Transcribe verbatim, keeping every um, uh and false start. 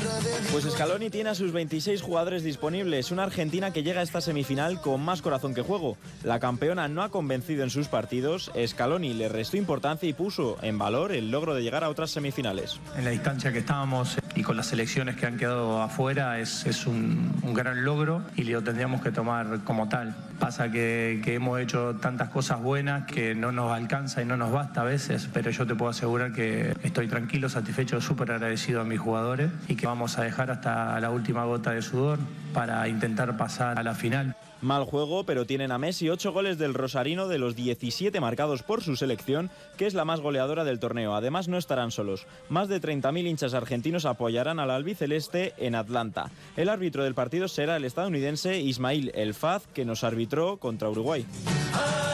Pues Scaloni tiene a sus veintiséis jugadores disponibles, una Argentina que llega a esta semifinal con más corazón que juego. La campeona no ha convencido en sus partidos, Scaloni le restó importancia y puso en valor el logro de llegar a otras semifinales. En la distancia que estábamos y con las selecciones que han quedado afuera es, es un, un gran logro y lo tendríamos que tomar como tal. Pasa que, que hemos hecho tantas cosas buenas que no nos alcanza y no nos basta a veces, pero yo te puedo asegurar que estoy tranquilo, satisfecho, súper agradecido a mis jugadores y que vamos a dejar hasta la última gota de sudor para intentar pasar a la final. Mal juego, pero tienen a Messi ocho goles del rosarino de los diecisiete marcados por su selección, que es la más goleadora del torneo. Además, no estarán solos. Más de treinta mil hinchas argentinos apoyarán al albiceleste en Atlanta. El árbitro del partido será el estadounidense Ismail El Faz, que nos arbitró contra Uruguay.